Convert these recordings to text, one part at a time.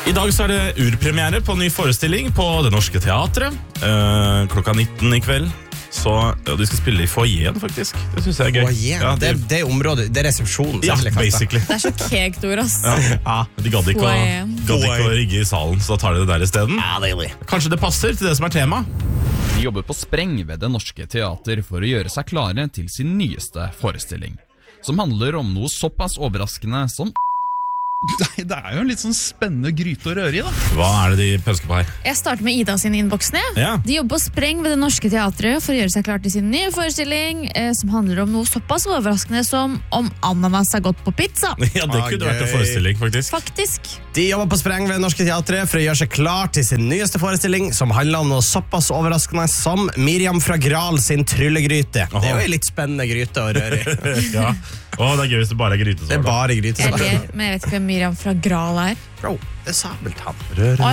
I dag så det urpremiere på ny forestilling på Det Norske Teatret. Klokka 19 I kveld. Så de skal spille I foajeen, faktisk. Det synes jeg gøy. Ja, det området, det resepsjonen. Ja, basically. Det så kekt ord, ass. Ja. De gadd ikke å rigge I salen, så da tar de det der I stedet. Ja, deilig. Kanskje det passer til det som tema? De jobber på spreng ved Det Norske Teater for å gjøre seg klare til sin nyeste forestilling, som handler om noe såpass overraskende som Nei, det jo en litt sånn spennende gryte å røre I da. Hva det de pønsker på her? Jeg starter med Ida sin innboksene. Ja. De jobber på spreng ved Det Norske Teatret for å gjøre seg klar til sin nye forestilling, som handler om noe såpass overraskende som om ananas har gått på pizza. Ja, det kunne vært en forestilling, faktisk. De jobber på spreng ved Det Norske Teatret for å gjøre seg klar til sin nyeste forestilling, som handler om noe såpass overraskende som Miriam fra Gral sin tryllegryte. Det jo en litt spennende gryte å røre I. Ja. Det gøy hvis det bare gryte. Det bare gryte. Jeg ler, men jeg vet ikke hvem Miriam fra Gral Bro, det sabeltann.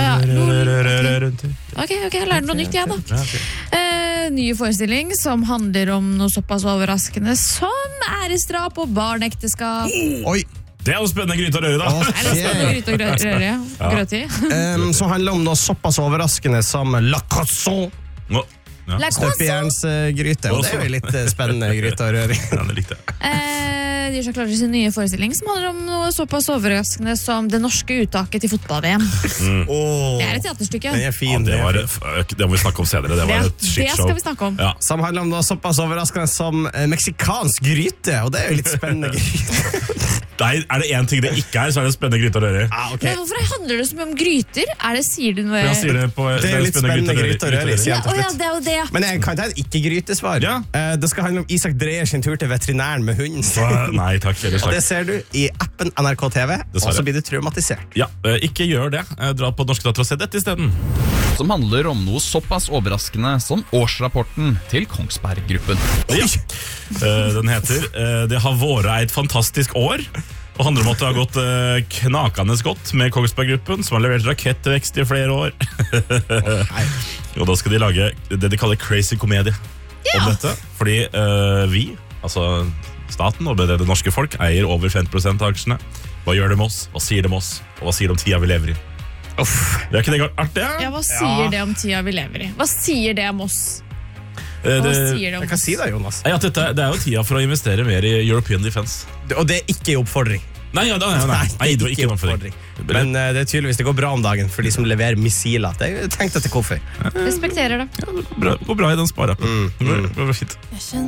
Ok, jeg lærer noe nytt igjen da. Nye forestilling som handler om noe såpass overraskende som æresdrap og barneekteskap. Oi! Det jo spennende gryte å røre da. Det spennende gryte å røre, grøti. Som handler om noe såpass overraskende som La Croissant. Støppejernsgryte. Og det jo litt spennende gryte å røre I. Ja, det likte jeg. De gjør seg klare til sin nye forestilling som handler om noe såpass overraskende som det norske uttaket til fotball-VM. Det et teaterstykke. Den fin. Det må vi snakke om senere. Det var et shitshow. Det skal vi snakke om. Ja. Som handler om noe såpass overraskende som meksikansk gryte. Og det jo litt spennende gryte. Nei, det en ting det ikke så det spennende gryte å røre I. Men hvorfor handler det så mye om gryter? Sier du noe? Jeg sier det på det litt spennende gryte å røre I. Det jo det. Men jeg kan ta et ikke-grytesvar. Det skal handle om Isak Dreyer sin tur til veterinæren med hunden. Nei, takk. Og det ser du I appen NRK TV, og så blir du traumatisert. Ja, ikke gjør det. Dra på Norske Teater og se dette I stedet. Som handler om noe såpass overraskende som årsrapporten til Kongsberg-gruppen. Ja. Den heter Det har vært et fantastisk år, og handler om at det har gått knakende godt med Kongsberg-gruppen, som har levert rakettvekst I flere år. Og da skal de lage det de kaller crazy komedie om dette, fordi vi, altså staten og det norske folk, eier over 50% av aksjene. Hva gjør det med oss? Hva sier det med oss? Og hva sier det om tida vi lever I? Det ikke det artig? Ja, hva sier det om tida vi lever I? Hva sier det om oss? Hva sier det om oss? Jeg kan si det, Jonas. Ja, det jo tida for å investere mer I European Defense. Og det ikke I oppfordring. Nei, det var ikke en oppfordring. Men det tydeligvis det går bra om dagen for de som leverer missiler. Det tenkte jeg til hvorfor. Respekterer det. Ja, det går bra I den sparappen. Det går fint.